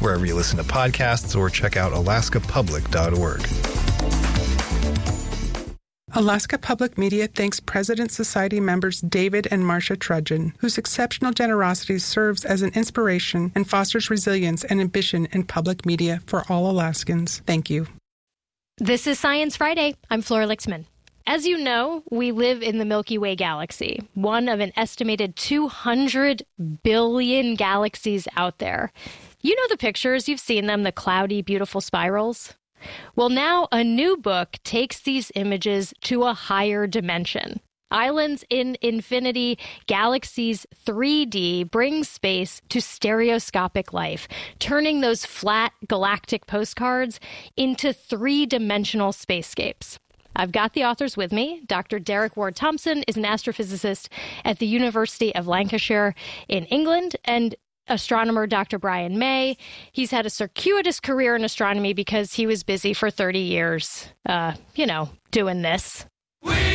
wherever you listen to podcasts, or check out alaskapublic.org. Alaska Public Media thanks President Society members David and Marcia Trudgeon, whose exceptional generosity serves as an inspiration and fosters resilience and ambition in public media for all Alaskans. Thank you. This is Science Friday. I'm Flora Lixman. As you know, we live in the Milky Way galaxy, one of an estimated 200 billion galaxies out there. You know the pictures, you've seen them, the cloudy, beautiful spirals. Well, now a new book takes these images to a higher dimension. Islands in Infinity, Galaxies 3D brings space to stereoscopic life, turning those flat galactic postcards into three-dimensional spacescapes. I've got the authors with me. Dr. Derek Ward-Thompson is an astrophysicist at the University of Lancashire in England, and astronomer Dr. Brian May. He's had a circuitous career in astronomy because he was busy for 30 years, doing this.